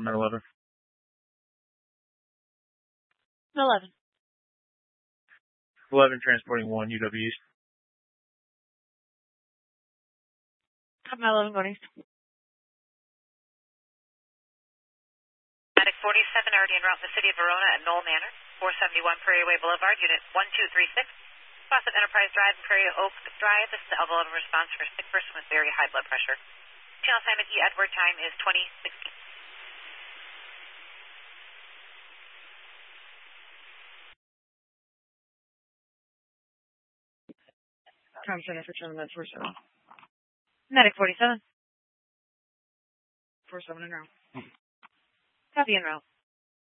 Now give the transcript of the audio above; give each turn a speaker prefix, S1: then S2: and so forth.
S1: 1 and 11.
S2: 11.
S1: 11 transporting 1 UW East.
S2: Top my 11 going east.
S3: Medic 47 already en route in the city of Verona at Knoll Manor, 471 Prairie Way Boulevard, Unit 1236. Fawcett Enterprise Drive and Prairie Oak Drive. This is the Elbow 11 response for a sick person with very high blood pressure. Channel assignment E. Edward, time is 2016.
S2: Time center for Channel Med 47. Medic 47. 47 en route. Copy en route.